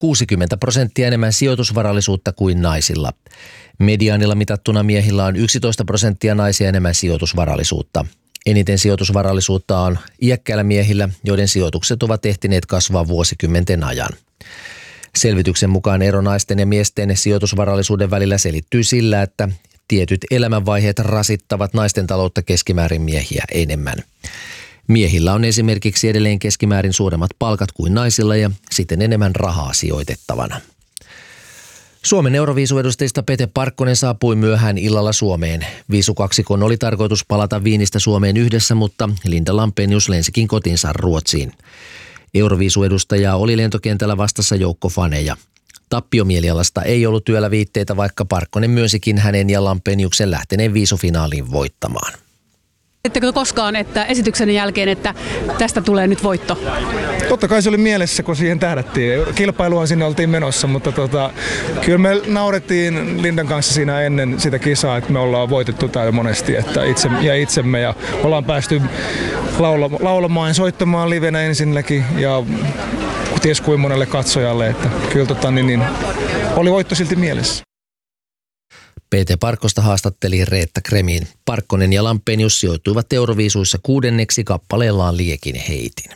60% enemmän sijoitusvarallisuutta kuin naisilla. Mediaanilla mitattuna miehillä on 11% naisia enemmän sijoitusvarallisuutta. Eniten sijoitusvarallisuutta on iäkkäillä miehillä, joiden sijoitukset ovat ehtineet kasvaa vuosikymmenten ajan. Selvityksen mukaan ero naisten ja miesten sijoitusvarallisuuden välillä selittyy sillä, että tietyt elämänvaiheet rasittavat naisten taloutta keskimäärin miehiä enemmän. Miehillä on esimerkiksi edelleen keskimäärin suuremmat palkat kuin naisilla ja siten enemmän rahaa sijoitettavana. Suomen Euroviisuedustajista Pete Parkkonen saapui myöhään illalla Suomeen. Viisukaksikon oli tarkoitus palata Viinistä Suomeen yhdessä, mutta Linda Lampenius lensikin kotinsa Ruotsiin. Euroviisuedustajaa oli lentokentällä vastassa joukko faneja. Tappiomielialasta ei ollut työllä viitteitä, vaikka Parkkonen myönsikin hänen ja Lampeniuksen lähteneen viisufinaaliin voittamaan. Ettekö koskaan, että esityksen jälkeen, että tästä tulee nyt voitto? Totta kai se oli mielessä, kun siihen tähdättiin. Kilpailuun sinne oltiin menossa, mutta kyllä me naurettiin Lindan kanssa siinä ennen sitä kisaa, että me ollaan voitettu täällä monesti itsemme ja ollaan päästy laulamaan ja soittamaan livenä ensinnäkin ja ties kuin monelle katsojalle, että kyllä oli voitto silti mielessä. Pete Parkkosta haastatteli Reetta Kremin. Parkkonen ja Lampenius sijoittuivat Euroviisuissa 6. kappaleellaan Liekin heitin.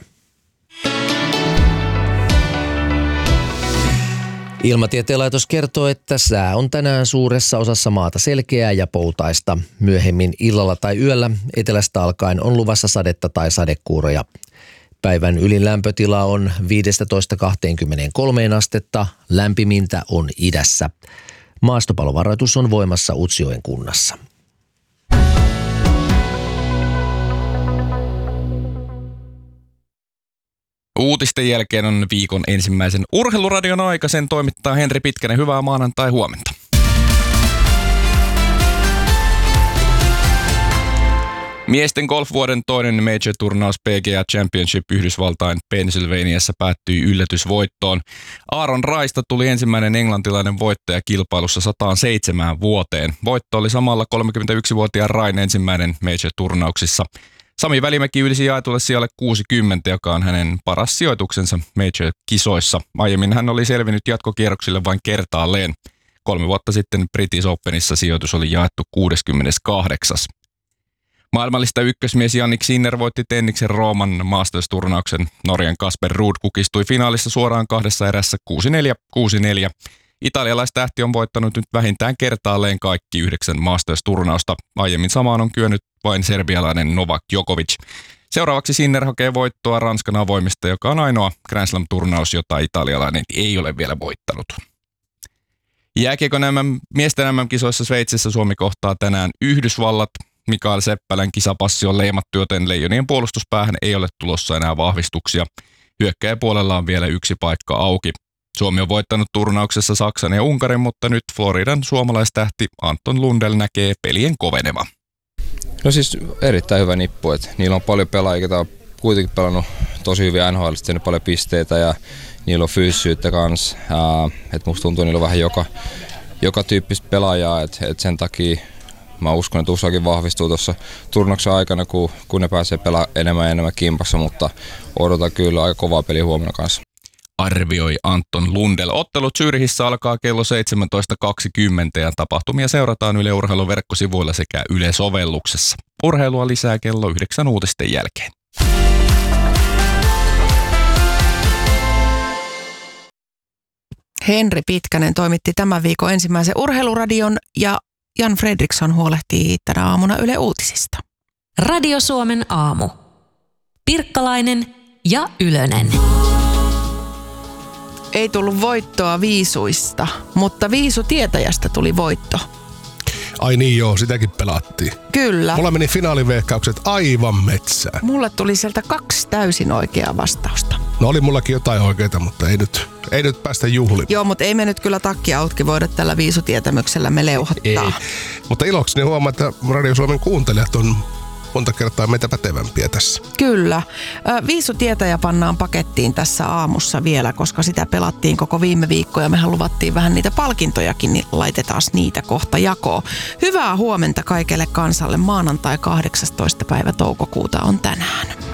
Ilmatieteen laitos kertoo, että sää on tänään suuressa osassa maata selkeää ja poutaista. Myöhemmin illalla tai yöllä etelästä alkaen on luvassa sadetta tai sadekuuroja. Päivän ylin lämpötila on 15–23 astetta, lämpimintä on idässä. Maastopalovaroitus on voimassa Utsjoen kunnassa. Uutisten jälkeen on viikon ensimmäisen urheiluradion aika. Sen toimittaa Henri Pitkänen. Hyvää maanantai-huomenta. Miesten golfvuoden toinen major-turnaus PGA Championship Yhdysvaltain Pennsylvaniassa päättyi yllätysvoittoon. Aaron Raista tuli ensimmäinen englantilainen voittaja kilpailussa 107 vuoteen. Voitto oli samalla 31-vuotiaan Rain ensimmäinen major-turnauksissa. Sami Välimäki ylsi jaetulle sijalle 60, joka on hänen paras sijoituksensa major-kisoissa. Aiemmin hän oli selvinnyt jatkokierroksille vain kertaalleen. 3 vuotta sitten British Openissa sijoitus oli jaettu 68. Maailmallista ykkösmies Jannik Sinner voitti tenniksen Rooman Masters-turnauksen. Norjan Kasper Ruud kukistui finaalissa suoraan 2 erässä 6-4, 6-4. Italialaistähti on voittanut nyt vähintään kertaalleen kaikki 9 Masters-turnausta. Aiemmin samaan on kyennyt vain serbialainen Novak Djokovic. Seuraavaksi Sinner hakee voittoa Ranskan avoimista, joka on ainoa Grand Slam-turnaus, jota italialainen ei ole vielä voittanut. Jääkiekon miesten MM-kisoissa Sveitsissä Suomi kohtaa tänään Yhdysvallat. Mikael Seppälän kisapassi on leimattu, joten Leijonien puolustuspäähän ei ole tulossa enää vahvistuksia. Hyökkääjäpuolella on vielä 1 paikka auki. Suomi on voittanut turnauksessa Saksan ja Unkarin, mutta nyt Floridan suomalaistähti Anton Lundell näkee pelien koveneva. No siis erittäin hyvä nippu, että niillä on paljon pelaajia, jotka on kuitenkin pelannut tosi hyvin NHL, tehnyt paljon pisteitä ja niillä on fyysisyyttä kanssa. Että musta tuntuu, että niillä on vähän joka tyyppistä pelaajaa, että sen takia mä uskon, että USAkin vahvistuu tuossa turnauksen aikana, kun ne pääsee pelaamaan enemmän ja enemmän kimpassa, mutta odotan kyllä aika kovaa peliä huomenna kanssa. Arvioi Anton Lundell. Ottelut Zürichissä alkaa kello 17.20 ja tapahtumia seurataan Yle Urheilun verkkosivuilla sekä Yle-sovelluksessa. Urheilua lisää kello 9 uutisten jälkeen. Henri Pitkänen toimitti tämän viikon ensimmäisen urheiluradion ja Jan Fredriksson huolehtii tänä aamuna Yle Uutisista. Radio Suomen aamu. Pirkkalainen ja Ylönen. Ei tullut voittoa viisuista, mutta viisutietäjästä tuli voitto. Ai niin joo, sitäkin pelattiin. Kyllä. Mulla meni finaaliveikkaukset aivan metsään. Mulle tuli sieltä 2 täysin oikeaa vastausta. No oli mullakin jotain oikeita, mutta ei nyt päästä juhlimaan. Joo, mutta ei me nyt kyllä takkia autki voida tällä viisutietämyksellä me leuhottaa. Ei. Mutta ilokseni huomaa, että Radio Suomen kuuntelijat on monta kertaa meitä pätevämpiä tässä. Kyllä. Viisutietäjä pannaan pakettiin tässä aamussa vielä, koska sitä pelattiin koko viime viikko ja mehän luvattiin vähän niitä palkintojakin, niin laitetaan niitä kohta jakoon. Hyvää huomenta kaikelle kansalle. Maanantai 18. päivä toukokuuta on tänään.